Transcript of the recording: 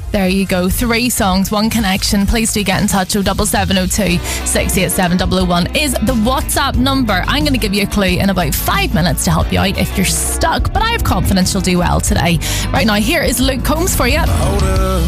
There you go. 3 songs, 1 connection. Please do get in touch. 07702 687 001 is the WhatsApp number. I'm going to give you a clue in about 5 minutes to help you out if you're stuck, but I have confidence you'll do well today. Right now, here is Luke Combs for you.